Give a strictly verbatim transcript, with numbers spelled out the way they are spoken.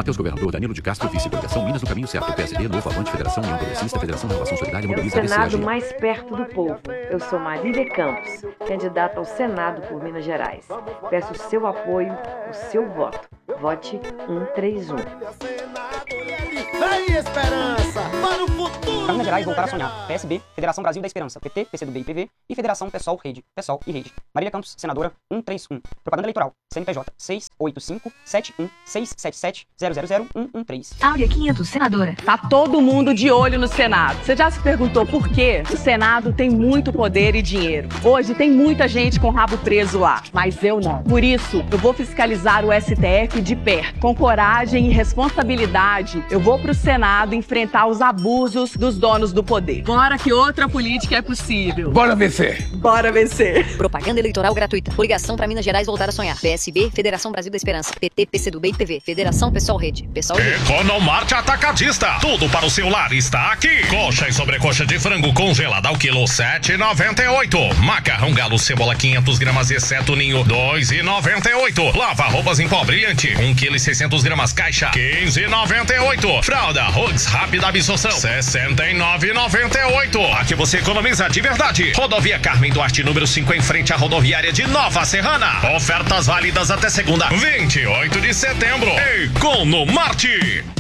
Matheus Governador, Danilo de Castro, Vice Coligação Minas no caminho certo. P S D, Novo, Avante, Federação União Progressista, Federação Renovação Solidária, Mobiliza, É o Senado mais perto do povo. Eu sou Marília Campos, candidata ao Senado por Minas Gerais. Peço o seu apoio, o seu voto. Vote cento e trinta e um. Vem esperança para o futuro. Para Minas Gerais, voltar a sonhar. P S B, Federação Brasil da Esperança, P T, P C do B e P V e Federação PSOL, Rede, PSOL e Rede. Marília Campos, senadora, cento e trinta e um. Propaganda eleitoral, C N P J seis oito cinco sete um seis sete sete zero zero zero um um três. Áurea quinhentos, senadora. Tá todo mundo de olho no Senado. Você já se perguntou por quê? O Senado tem muito poder e dinheiro. Hoje tem muita gente com o rabo preso lá, mas eu não. Por isso, eu vou fiscalizar o S T F de perto. Com coragem e responsabilidade, eu vou pro Senado enfrentar os abusos dos donos do poder. Bora que outra política é possível. Bora vencer. Bora vencer. Propaganda eleitoral gratuita. Coligação para Minas Gerais voltar a sonhar. P S B, Federação Brasil da Esperança. P T, P C do B e P V. Federação PSOL Rede. PSOL Rede. Economarte Atacadista. Tudo para o seu lar está aqui. Coxa e sobrecoxa de frango congelada ao quilo sete reais e noventa e oito centavos. Macarrão galo cebola quinhentas gramas exceto ninho dois reais e noventa e oito centavos. Lava roupas em pó brilhante um quilo e seiscentas gramas caixa quinze reais e noventa e oito centavos. Fralda Hugs rápida absorção sessenta e nove reais e noventa e oito centavos. Aqui você economiza de verdade. Rodovia Carmen Duarte número cinco em frente à rodoviária de Nova Serrana. Ofertas válidas até segunda, vinte e oito de setembro. Economarte.